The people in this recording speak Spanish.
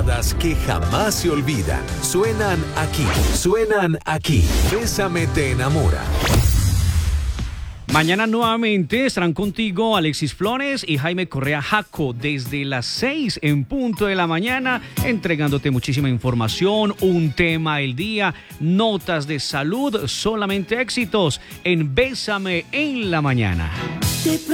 baladas que jamás se olvidan. Suenan aquí. Bésame te enamora. Mañana nuevamente estarán contigo Alexis Flores y Jaime Correa Jaco desde las 6 en punto de la mañana, entregándote muchísima información, un tema del día, notas de salud, solamente éxitos en Bésame en la mañana.